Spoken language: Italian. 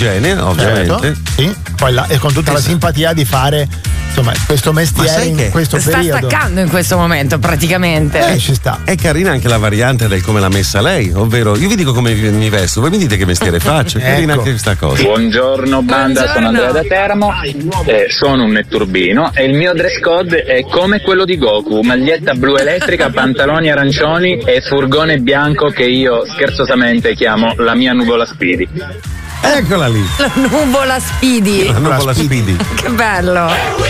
igiene, ovviamente. Certo, sì. Poi e con tutta la simpatia di fare, insomma, questo mestiere in questo periodo. Sta staccando in questo momento praticamente. Ci sta. È carina anche la variante del come l'ha messa lei, ovvero io vi dico come mi vesto, voi mi dite che mestiere faccio. È carina anche questa cosa. Buongiorno banda, sono Andrea da Teramo, sono un netturbino e il mio dress code è come quello di Goku: maglietta blu elettrica, pantaloni arancioni e furgone bianco che io scherzosamente chiamo la mia nuvola Speedy. Eccola lì. La nuvola Speedy. La nuvola Speedy. Che bello.